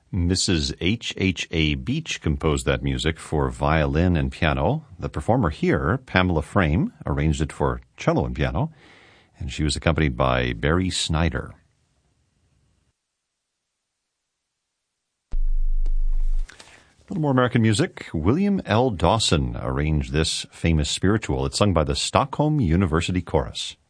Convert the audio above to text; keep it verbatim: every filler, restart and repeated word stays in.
Missus H H A. Beach composed that music for violin and piano. The performer here, Pamela Frame, arranged it for cello and piano, and she was accompanied by Barry Snyder. A little more American music. William L. Dawson arranged this famous spiritual. It's sung by the Stockholm University Chorus.